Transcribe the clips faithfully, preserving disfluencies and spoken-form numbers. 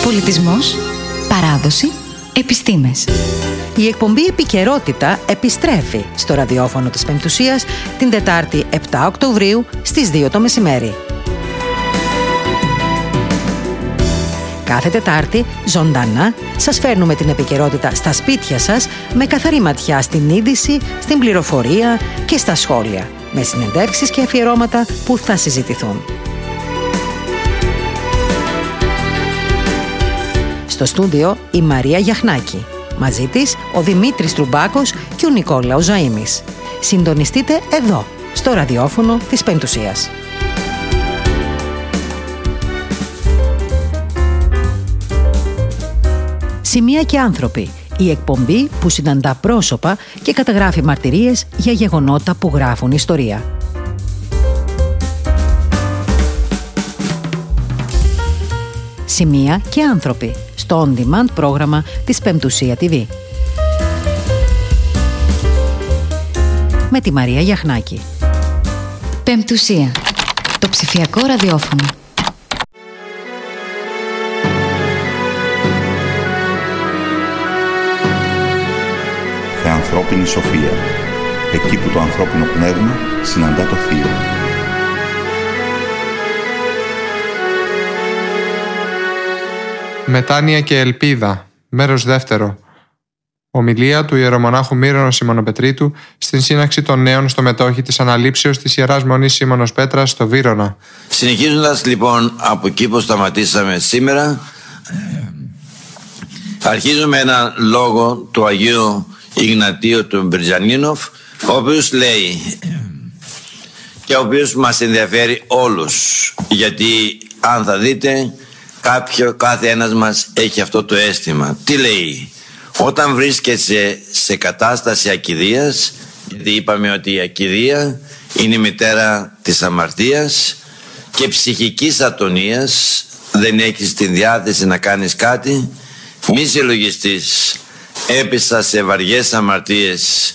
Πολιτισμός, παράδοση, επιστήμες. Η εκπομπή Επικαιρότητα επιστρέφει στο ραδιόφωνο της Πεμπτουσίας την Τετάρτη επτά Οκτωβρίου στις δύο το μεσημέρι. Κάθε Τετάρτη, ζωντανά, σας φέρνουμε την επικαιρότητα στα σπίτια σας με καθαρή ματιά στην είδηση, στην πληροφορία και στα σχόλια, με συνεντεύξεις και αφιερώματα που θα συζητηθούν. Στο στούντιο η Μαρία Γιαχνάκη. Μαζί της ο Δημήτρης Τρουμπάκος και ο Νικόλαος Ζαΐμης. Συντονιστείτε εδώ, στο ραδιόφωνο της Πεμπτουσίας. Σημεία και άνθρωποι. Η εκπομπή που συναντά πρόσωπα και καταγράφει μαρτυρίες για γεγονότα που γράφουν ιστορία. Σημεία και άνθρωποι. Στο on-demand πρόγραμμα της Πεμπτουσία τι βι. Με τη Μαρία Γιαχνάκη. Πεμπτουσία. Το ψηφιακό ραδιόφωνο. Θεανθρώπινη σοφία. Εκεί που το ανθρώπινο πνεύμα συναντά το θείο. Μετάνοια και ελπίδα. Μέρος δεύτερο. Ομιλία του ιερομονάχου Μύρονος Σιμωνοπετρίτου στην σύναξη των νέων στο μετόχι της αναλήψεως της Ιεράς Μονής Σίμωνος Πέτρας στο Βύρωνα. Συνεχίζοντας λοιπόν από εκεί που σταματήσαμε σήμερα, αρχίζουμε ένα λόγο του Αγίου Ιγνατίου του Μπριτζανίνοφ, ο οποίος λέει και ο οποίος μας ενδιαφέρει όλους, γιατί αν θα δείτε κάποιο, κάθε ένας μας έχει αυτό το αίσθημα. Τι λέει? Όταν βρίσκεσαι σε κατάσταση ακηδείας, γιατί είπαμε ότι η ακηδεία είναι η μητέρα της αμαρτίας και ψυχικής ατονίας, δεν έχεις την διάθεση να κάνεις κάτι, μη συλλογιστείς. Έπεσα σε βαριές αμαρτίες,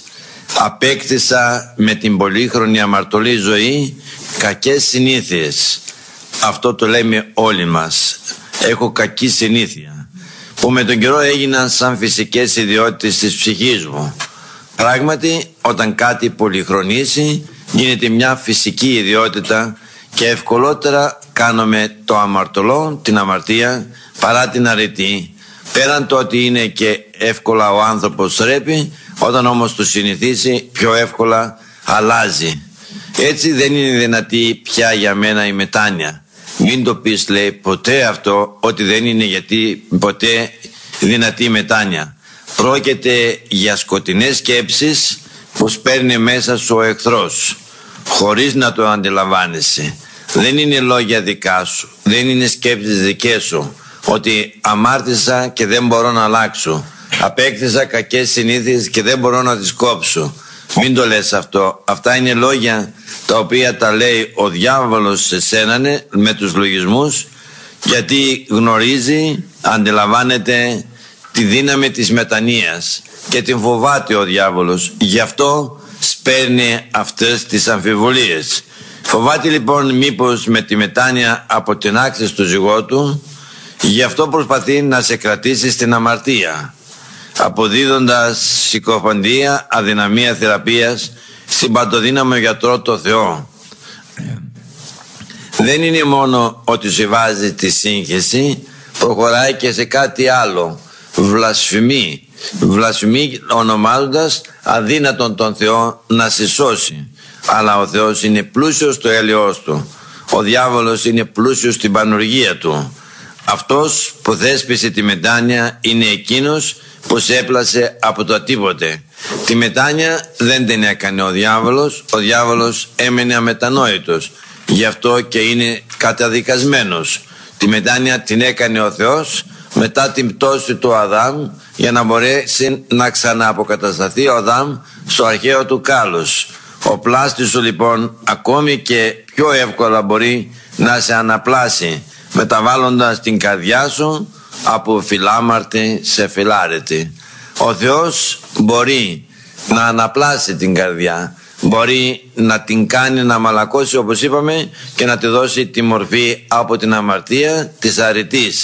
απέκτησα με την πολύχρονη αμαρτωλή ζωή κακές συνήθειες. Αυτό το λέμε όλοι μας. Έχω κακή συνήθεια που με τον καιρό έγιναν σαν φυσικές ιδιότητες της ψυχής μου. Πράγματι, όταν κάτι πολυχρονίσει γίνεται μια φυσική ιδιότητα και ευκολότερα κάνουμε το αμαρτωλό, την αμαρτία, παρά την αρετή. Πέραν το ότι είναι και εύκολα ο άνθρωπος ρέπει, όταν όμως το συνηθίσει πιο εύκολα αλλάζει. Έτσι δεν είναι δυνατή πια για μένα η μετάνοια. Μην το πεις, λέει, ποτέ αυτό, ότι δεν είναι γιατί ποτέ δυνατή μετάνοια. Πρόκειται για σκοτεινές σκέψεις που σπέρνει μέσα σου ο εχθρός, χωρίς να το αντιλαμβάνεσαι. Δεν είναι λόγια δικά σου, δεν είναι σκέψεις δικές σου, ότι αμάρτησα και δεν μπορώ να αλλάξω, απέκτησα κακές συνήθειες και δεν μπορώ να τις κόψω. Μην το λες αυτό. Αυτά είναι λόγια τα οποία τα λέει ο διάβολος σε σένα με τους λογισμούς, γιατί γνωρίζει, αντιλαμβάνεται τη δύναμη της μετανοίας και την φοβάται ο διάβολος. Γι' αυτό σπέρνει αυτές τις αμφιβολίες. Φοβάται λοιπόν μήπως με τη μετάνοια αποτινάξεις το ζυγό του, γι' αυτό προσπαθεί να σε κρατήσει στην αμαρτία, αποδίδοντας συκοφαντία, αδυναμία θεραπείας στην παντοδύναμο γιατρό το Θεό. Δεν είναι μόνο ότι σε βάζει τη σύγχυση, προχωράει και σε κάτι άλλο. Βλασφημεί. Βλασφημεί ονομάζοντας αδύνατον τον Θεό να σε σώσει. Αλλά ο Θεός είναι πλούσιος στο έλεος του. Ο διάβολος είναι πλούσιος στην πανουργία του. Αυτός που θέσπισε τη μετάνοια είναι εκείνος που σε έπλασε από το τίποτε. Τη μετάνοια δεν την έκανε ο διάβολος, ο διάβολος έμενε αμετανόητος. Γι' αυτό και είναι καταδικασμένος. Τη μετάνοια την έκανε ο Θεός μετά την πτώση του Αδάμ, για να μπορέσει να ξανααποκατασταθεί ο Αδάμ στο αρχαίο του κάλος. Ο πλάστης σου λοιπόν ακόμη και πιο εύκολα μπορεί να σε αναπλάσει, μεταβάλλοντας την καρδιά σου από φιλάμαρτη σε φιλάρετη. Ο Θεός μπορεί να αναπλάσει την καρδιά, μπορεί να την κάνει να μαλακώσει, όπως είπαμε, και να τη δώσει τη μορφή από την αμαρτία της αρετής.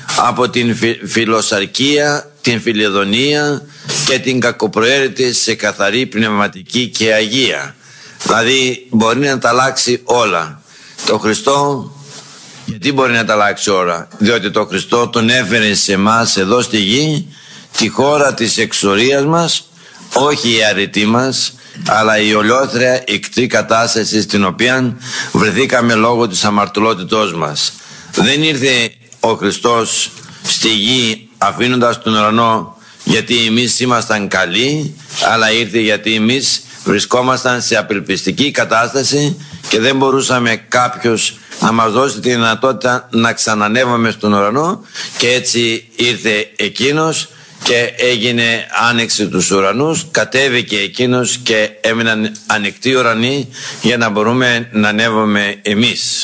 από την φιλοσαρκία, την φιλιδονία και την κακοπροαίρετη σε καθαρή πνευματική και αγία. Δηλαδή μπορεί να τα αλλάξει όλα. Το Χριστό, γιατί μπορεί να τα αλλάξει όλα? Διότι το Χριστό τον έφερε σε εμάς εδώ στη γη, τη χώρα της εξορίας μας, όχι η αρετή μας, αλλά η ολιόθρια ικτρή κατάσταση στην οποία βρεθήκαμε λόγω της αμαρτωλότητός μας. Δεν ήρθε ο Χριστός στη γη αφήνοντας τον ουρανό γιατί εμείς ήμασταν καλοί, αλλά ήρθε γιατί εμείς βρισκόμασταν σε απελπιστική κατάσταση και δεν μπορούσαμε κάποιος να μας δώσει τη δυνατότητα να ξανανεύουμε στον ουρανό, και έτσι ήρθε εκείνος και έγινε άνοιξη τους ουρανούς, κατέβηκε εκείνος και έμειναν ανοιχτοί ουρανοί για να μπορούμε να ανέβουμε εμείς.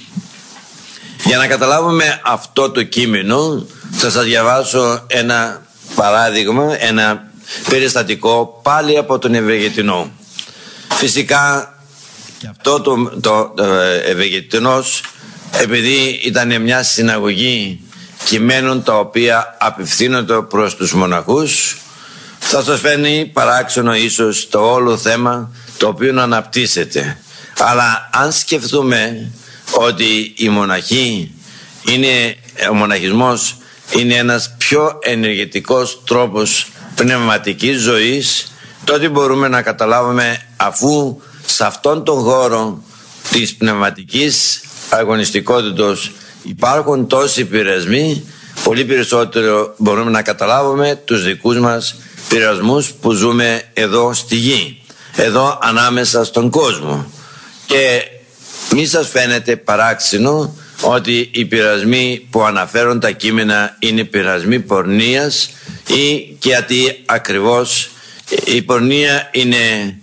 Για να καταλάβουμε αυτό το κείμενο θα σας διαβάσω ένα παράδειγμα, ένα περιστατικό πάλι από τον Ευεργετινό. Φυσικά και αυτό το, το, το Ευεργετινός, επειδή ήταν μια συναγωγή κειμένων τα οποία απευθύνονται προς τους μοναχούς, θα σας φαίνει παράξενο ίσως το όλο θέμα το οποίο αναπτύσσεται. Αλλά αν σκεφτούμε ότι η μοναχή είναι, ο μοναχισμός είναι ένας πιο ενεργητικός τρόπος πνευματικής ζωής, τότε μπορούμε να καταλάβουμε, αφού σε αυτόν τον χώρο της πνευματικής αγωνιστικότητας υπάρχουν τόσοι πειρασμοί, πολύ περισσότερο μπορούμε να καταλάβουμε τους δικούς μας πειρασμούς που ζούμε εδώ στη γη, εδώ ανάμεσα στον κόσμο. Και μη σας φαίνεται παράξενο ότι οι πειρασμοί που αναφέρουν τα κείμενα είναι πειρασμοί πορνείας, ή και γιατί ακριβώς η πορνεία είναι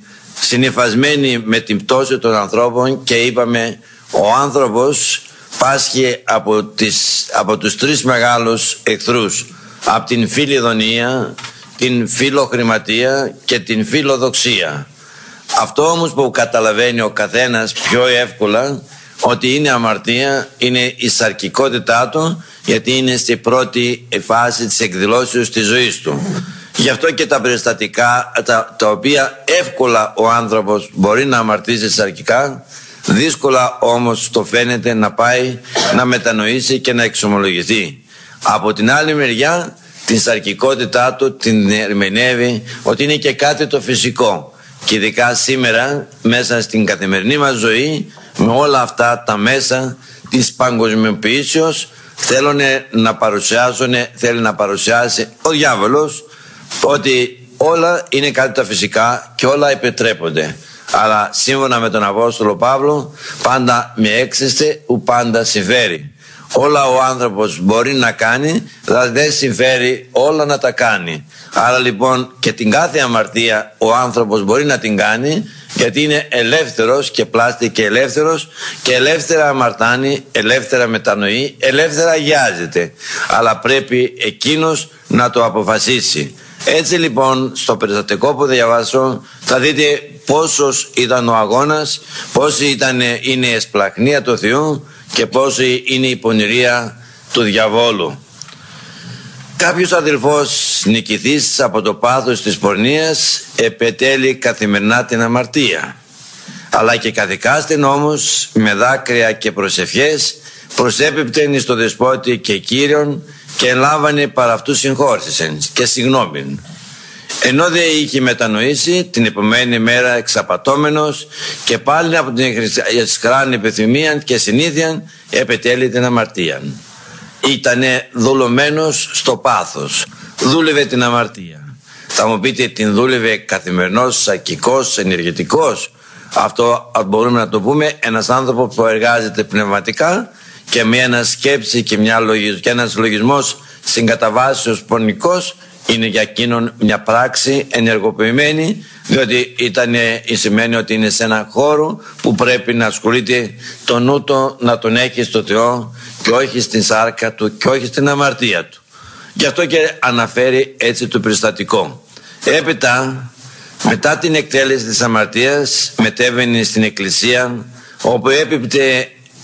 συνυφασμένη με την πτώση των ανθρώπων, και είπαμε ο άνθρωπος πάσχει από, τις, από τους τρεις μεγάλους εχθρούς, από την φιλιδονία, την φιλοχρηματία και την φιλοδοξία. Αυτό όμως που καταλαβαίνει ο καθένας πιο εύκολα ότι είναι αμαρτία είναι η σαρκικότητά του, γιατί είναι στη πρώτη φάση της εκδηλώσεως της ζωής του. Γι' αυτό και τα περιστατικά τα, τα οποία εύκολα ο άνθρωπος μπορεί να αμαρτήσει σαρκικά, δύσκολα όμως το φαίνεται να πάει να μετανοήσει και να εξομολογηθεί. Από την άλλη μεριά την σαρκικότητά του την ερμηνεύει ότι είναι και κάτι το φυσικό, και ειδικά σήμερα μέσα στην καθημερινή μας ζωή, με όλα αυτά τα μέσα της παγκοσμιοποιήσεως, θέλουν να παρουσιάσουν, θέλει να παρουσιάσει ο διάβολος ότι όλα είναι κάτι τα φυσικά και όλα επιτρέπονται. Αλλά σύμφωνα με τον Απόστολο Παύλο, πάντα με έξιστε ου πάντα συμφέρει. Όλα ο άνθρωπος μπορεί να κάνει, αλλά δεν συμφέρει όλα να τα κάνει. Άρα λοιπόν και την κάθε αμαρτία ο άνθρωπος μπορεί να την κάνει, γιατί είναι ελεύθερος και πλάστη και ελεύθερος, και ελεύθερα αμαρτάνει, ελεύθερα μετανοεί, ελεύθερα αγιάζεται. Αλλά πρέπει εκείνος να το αποφασίσει. Έτσι λοιπόν στο περιστατικό που διαβάσω θα δείτε πόσος ήταν ο αγώνας, πόση ήταν, είναι η εσπλαχνία του Θεού και πόση είναι η πονηρία του διαβόλου. Κάποιος αδελφός νικηθής από το πάθος της πορνείας επετέλει καθημερινά την αμαρτία, αλλά και καθηκάστην όμως με δάκρυα και προσευχές προσέπιπτεν εις το Δεσπότη και Κύριον, και ελάμβανε παρά αυτού συγχώρησεν και συγγνώμην. Ενώ δε είχε μετανοήσει, την επομένη μέρα εξαπατώμενος και πάλι από την εσχράνη επιθυμία και συνήθεια επετέλει την αμαρτία. Ήτανε δουλωμένος στο πάθος, δούλευε την αμαρτία. Θα μου πείτε, την δούλευε καθημερινός, σακικός, ενεργητικός? Αυτό μπορούμε να το πούμε ένας άνθρωπος που εργάζεται πνευματικά και με ένα σκέψη και, μια λογισ... και ένας λογισμός συγκαταβάσεως πονικός, είναι για εκείνον μια πράξη ενεργοποιημένη, διότι ήτανε, σημαίνει ότι είναι σε ένα χώρο που πρέπει να ασχολείται το νου του, να τον έχει στο Θεό και όχι στην σάρκα του και όχι στην αμαρτία του. Γι' αυτό και αναφέρει έτσι το περιστατικό. Έπειτα, μετά την εκτέλεση της αμαρτίας, μετέβαινε στην εκκλησία, όπου έπιπτε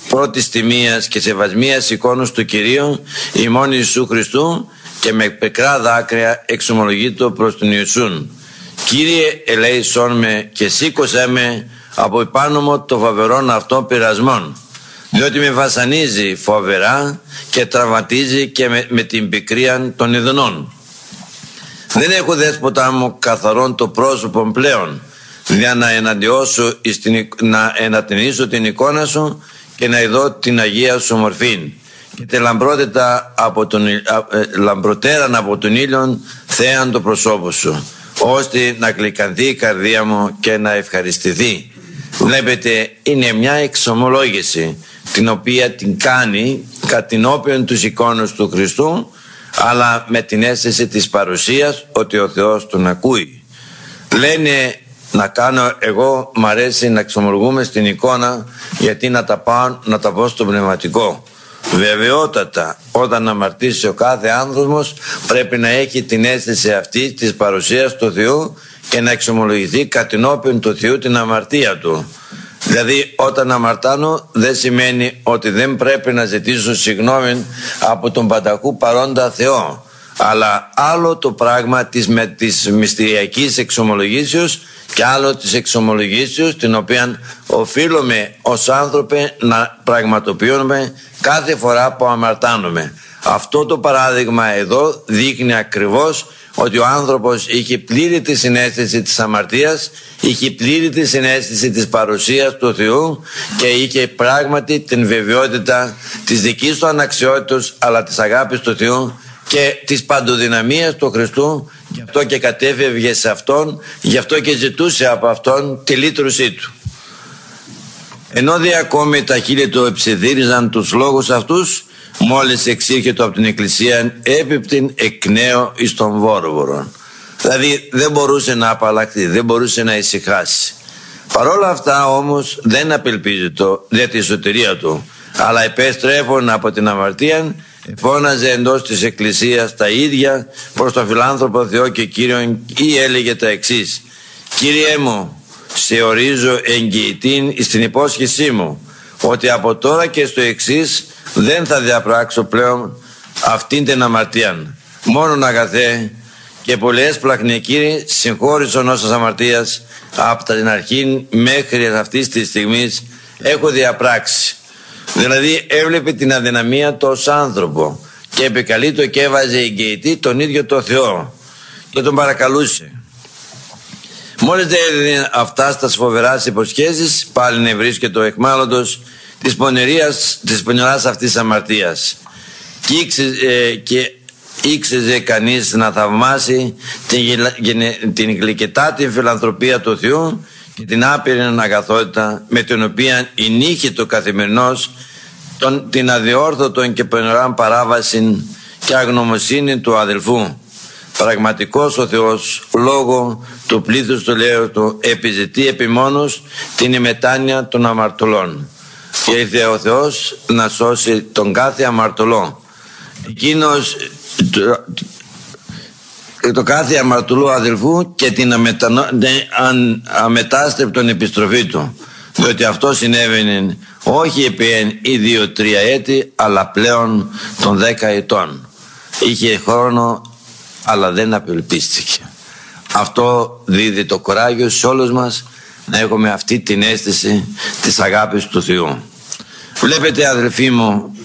πρώτης τιμίας και σεβασμίας εικόνος του Κυρίου ημών Ιησού Χριστού και με πικρά δάκρυα εξομολογείτο προς τον Ιησούν. Κύριε, ελέησόν με και σήκωσέ με από επάνω μου το φοβερόν αυτό πειρασμόν, διότι με βασανίζει φοβερά και τραυματίζει και με, με την πικρία των ειδονών. Δεν έχω δέσποτα μου καθαρόν το πρόσωπο πλέον, για να εναντιώσω, να ενατενίσω την εικόνα σου και να ειδώ την Αγία σου μορφήν και τη λαμπρότητα από τον, λαμπροτέραν από τον ήλιον θέαν το προσώπο σου, ώστε να γλυκανθεί η καρδία μου και να ευχαριστηθεί. Βλέπετε, είναι μια εξομολόγηση την οποία την κάνει κατ' την όποιον τους εικόνους του Χριστού, αλλά με την αίσθηση της παρουσίας ότι ο Θεός τον ακούει. Λένε να κάνω, εγώ μ' αρέσει να εξομολογούμε στην εικόνα, γιατί να τα πάω να τα πω στο πνευματικό. Βεβαιότατα, όταν αμαρτήσει ο κάθε άνθρωπος πρέπει να έχει την αίσθηση αυτή της παρουσίας του Θεού και να εξομολογηθεί κατηνόπιον του Θεού την αμαρτία του. Δηλαδή, όταν αμαρτάνω δεν σημαίνει ότι δεν πρέπει να ζητήσω συγγνώμη από τον πανταχού παρόντα Θεό, αλλά άλλο το πράγμα της, με, της μυστηριακής εξομολογήσεως και άλλο της εξομολογήσεως, την οποία οφείλουμε ως άνθρωποι να πραγματοποιούμε κάθε φορά που αμαρτάνουμε. Αυτό το παράδειγμα εδώ δείχνει ακριβώς ότι ο άνθρωπος είχε πλήρη τη συναίσθηση της αμαρτίας, είχε πλήρη τη συναίσθηση της παρουσίας του Θεού και είχε πράγματι την βεβαιότητα της δικής του αναξιότητας, αλλά της αγάπης του Θεού και της παντοδυναμίας του Χριστού. Γι' αυτό και κατέφευγε σε Αυτόν, γι' αυτό και ζητούσε από Αυτόν τη λύτρωσή του. Ενώ δε ακόμη τα χείλη του εψιθύριζαν τους λόγους αυτούς, μόλις εξήρχεται από την Εκκλησία έπιπτην εκ νέου εις τον βόρβορο. Δηλαδή δεν μπορούσε να απαλλαχθεί, δεν μπορούσε να ησυχάσει. Παρόλα αυτά όμως δεν απελπίζει το για τη σωτηρία του, αλλά επέστρεφον από την αμαρτία φώναζε εντός της Εκκλησίας τα ίδια προς τον φιλάνθρωπο Θεό και Κύριον, ή έλεγε τα εξής: Κύριέ μου, σε ορίζω εγγυητήν στην υπόσχεσή μου ότι από τώρα και στο εξής δεν θα διαπράξω πλέον αυτήν την αμαρτία. Μόνον αγαθέ και πολλές πλαχνέ Κύριε, συγχώρησον όσας αμαρτίας από την αρχή μέχρι αυτής της στιγμής έχω διαπράξει. Δηλαδή έβλεπε την αδυναμία του ως άνθρωπο και επικαλείτο και έβαζε εγγυητή τον ίδιο το Θεό και τον παρακαλούσε. Μόλις δεν έδινε αυτά στα φοβεράς υποσχέσεις, πάλι νευρίσκεται ο εκμάλλοντος της πονηρίας, της πονηράς αυτής αμαρτίας και, ήξε, ε, και ήξεζε κανείς να θαυμάσει την, την γλυκετάτη φιλανθρωπία του Θεού και την άπειρη αγαθότητα με την οποία ενήχε το καθημερινός τον, την αδιόρθωτον και πονηρά παράβαση και αγνωμοσύνη του αδελφού. Πραγματικός ο Θεός λόγω του πλήθους του λέου του επιζητεί επιμόνως την ημετάνοια των αμαρτωλών και ήρθε ο Θεός να σώσει τον κάθε αμαρτωλό. Εκείνος το, το κάθε αμαρτωλό αδελφού και την αμετανο, αμετάστρεπτον επιστροφή του, διότι αυτό συνέβαινε όχι επί ή δύο-τρία έτη, αλλά πλέον των δέκα ετών. Είχε χρόνο αλλά δεν απελπίστηκε. Αυτό δίδει το κουράγιο σε όλους μας να έχουμε αυτή την αίσθηση της αγάπης του Θεού. Βλέπετε αδελφοί μου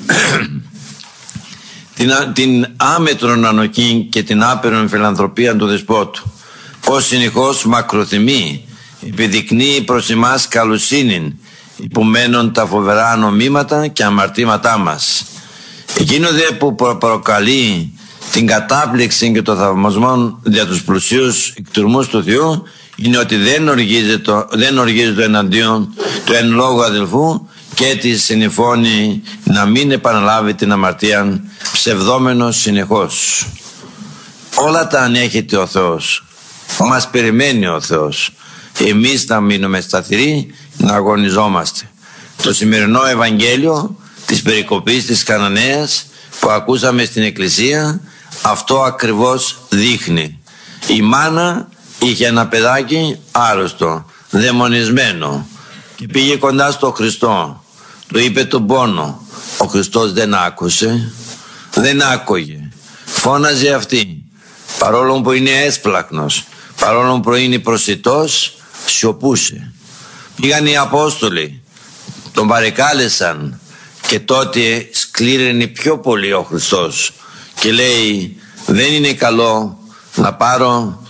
την, την άμετρον ανοχή και την άπειρον φιλανθρωπία του Δεσπότου, πως συνεχώς μακροθυμεί, επιδεικνύει προς εμάς καλοσύνην, υπομένων τα φοβερά νομίματα και αμαρτήματά μας. Εκείνο δε που προκαλεί την κατάπληξη και το θαυμασμό για τους πλουσίους εκτουρμούς του Θεού είναι ότι δεν οργίζεται, δεν οργίζεται εναντίον του εν λόγω αδελφού και τη συνηφώνει να μην επαναλάβει την αμαρτία ψευδόμενος συνεχώς. Όλα τα ανέχεται ο Θεός, μας περιμένει ο Θεός. Εμείς να μείνουμε σταθεροί, να αγωνιζόμαστε. Το σημερινό Ευαγγέλιο της περικοπής της Καναναίας που ακούσαμε στην Εκκλησία αυτό ακριβώς δείχνει. Η μάνα είχε ένα παιδάκι άρρωστο, δαιμονισμένο και πήγε κοντά στο Χριστό. του είπε τον πόνο. Ο Χριστός δεν άκουσε, δεν άκουγε. Φώναζε αυτή, παρόλο που είναι έσπλακνος, παρόλο που είναι προσιτός, σιωπούσε. Πήγαν οι Απόστολοι, τον παρεκάλεσαν και τότε σκλήραινε πιο πολύ ο Χριστός και λέει, δεν είναι καλό να πάρω,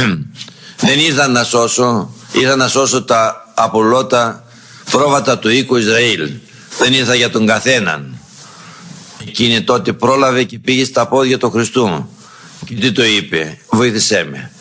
δεν ήρθα να σώσω, ήρθα να σώσω τα απολώτα πρόβατα του οίκου Ισραήλ, δεν ήρθα για τον καθέναν. Εκείνη τότε πρόλαβε και πήγε στα πόδια του Χριστού και τι το είπε, βοήθησέ με.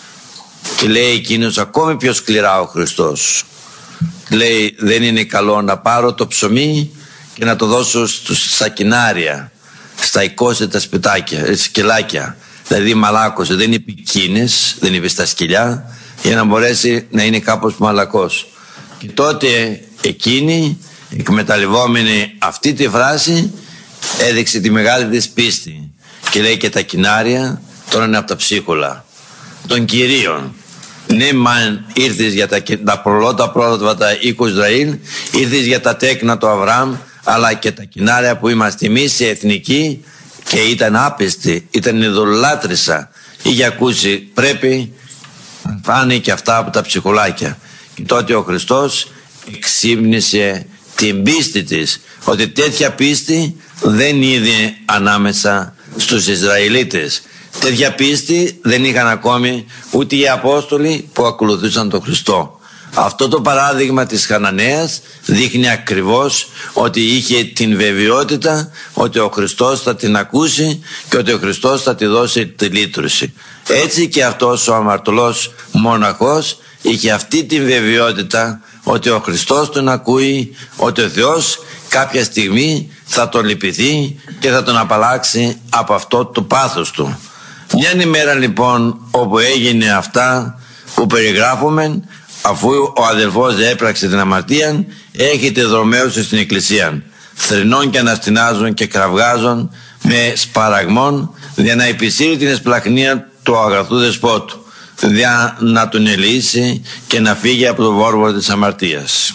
Και λέει εκείνος ακόμη πιο σκληρά ο Χριστός, λέει, δεν είναι καλό να πάρω το ψωμί και να το δώσω στους σακινάρια, στα εικόσια τα σπιτάκια, σκυλάκια. Δηλαδή μαλάκωσε, δεν είπε κίνες, δεν είπε στα σκυλιά, για να μπορέσει να είναι κάπως μαλακός. Και τότε εκείνη, εκμεταλλευόμενη αυτή τη φράση, έδειξε τη μεγάλη της πίστη και λέει και τα κοινάρια τώρα είναι από τα ψίχουλα των Κυρίων. Ναι, μαν ήρθες για τα, τα προλότα πρόβατα οίκου Ισραήλ, ήρθες για τα τέκνα του Αβραάμ, αλλά και τα κοινάρια που είμαστε εμείς σε εθνική και ήταν άπιστη, ήταν ειδωλάτρησα, είχε ακούσει πρέπει να φάνε και αυτά από τα ψυχουλάκια. Και τότε ο Χριστός εξύμνησε την πίστη της, ότι τέτοια πίστη δεν είδε ανάμεσα στους Ισραηλίτες. Τέτοια πίστη δεν είχαν ακόμη ούτε οι Απόστολοι που ακολουθούσαν τον Χριστό. Αυτό το παράδειγμα της Χαναναίας δείχνει ακριβώς ότι είχε την βεβαιότητα ότι ο Χριστός θα την ακούσει και ότι ο Χριστός θα τη δώσει τη λύτρωση. Έτσι και αυτός ο αμαρτωλός μοναχός είχε αυτή την βεβαιότητα ότι ο Χριστός τον ακούει, ότι ο Θεός κάποια στιγμή θα τον λυπηθεί και θα τον απαλλάξει από αυτό το πάθος του. Μια ημέρα λοιπόν όπου έγινε αυτά που περιγράφουμε, αφού ο αδελφός έπραξε την αμαρτία, έχετε δρομέους στην εκκλησία, θρηνών και αναστηνάζουν και κραυγάζουν με σπαραγμών, για να επισύρει την εσπλαχνία του αγαθού δεσπότου, για να τον ελύσει και να φύγει από το βόρβορο της αμαρτίας.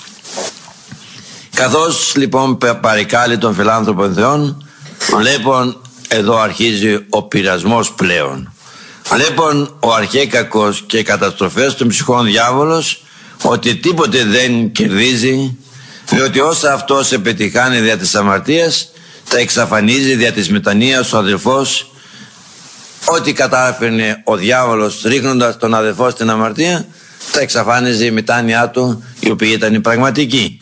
Καθώς λοιπόν παρεκάλει τον φιλάνθρωπο Θεόν, βλέπουν εδώ αρχίζει ο πειρασμός πλέον. Βλέπουν ο αρχαίκακος και οι καταστροφές των ψυχών διάβολος ότι τίποτε δεν κερδίζει, διότι όσα αυτός επιτυχάνει δια της αμαρτίας τα εξαφανίζει δια της μετανοίας ο αδελφός. Ό,τι κατάφερνε ο διάβολος ρίχνοντας τον αδελφό στην αμαρτία τα εξαφάνιζε η μετάνοιά του, η οποία ήταν η πραγματική.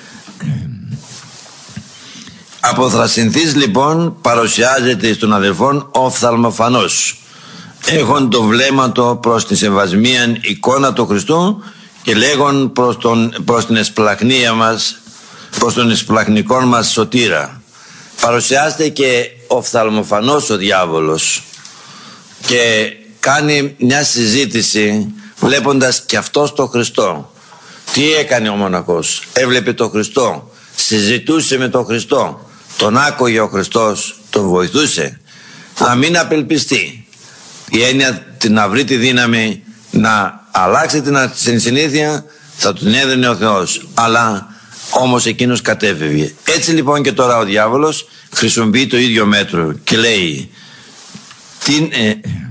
Αποθρασινθής λοιπόν παρουσιάζεται στον αδελφόν οφθαλμοφανός, έχον το βλέμμα του προς τη σεβασμίαν εικόνα του Χριστού και λέγον προς, τον, προς την εσπλαχνία μας, προς τον εσπλαχνικό μας σωτήρα. Παρουσιάζεται και οφθαλμοφανός ο διάβολος και κάνει μια συζήτηση βλέποντας και αυτός τον Χριστό. Τι έκανε ο μοναχός? Έβλεπε τον Χριστό, συζητούσε με τον Χριστό, τον άκουγε ο Χριστός, τον βοηθούσε. Να μην απελπιστεί, η έννοια να βρει τη δύναμη να αλλάξει την συνήθεια θα τον έδινε ο Θεός, αλλά όμως εκείνος κατέφευγε. Έτσι λοιπόν και τώρα ο διάβολος χρησιμοποιεί το ίδιο μέτρο και λέει τι, ε,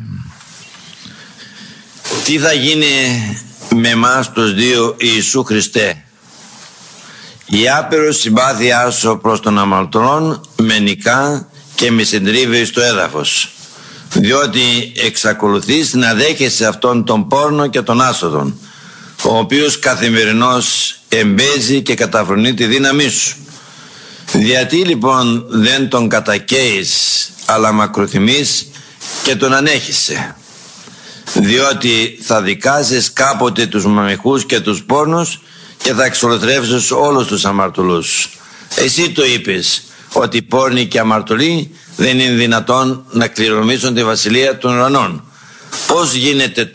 τι θα γίνει με εμάς τους δύο, Ιησού Χριστέ? Η άπειρος συμπάθειά σου προς τον αμαρτωλόν με νικά και με συντρίβει στο έδαφος, διότι εξακολουθείς να δέχεσαι αυτόν τον πόρνο και τον άσοδον, ο οποίος καθημερινώς εμπέζει και καταφρονεί τη δύναμή σου. Γιατί λοιπόν δεν τον κατακαίεις, αλλά μακροθυμείς και τον ανέχεσαι? Διότι θα δικάζεις κάποτε τους μαμιχούς και τους πόρνους και θα εξολοθρεύσεις όλους τους αμαρτωλούς. Εσύ το είπες ότι οι πόρνοι και αμαρτωλοί δεν είναι δυνατόν να κληρονομήσουν τη βασιλεία των ουρανών. Πώς γίνεται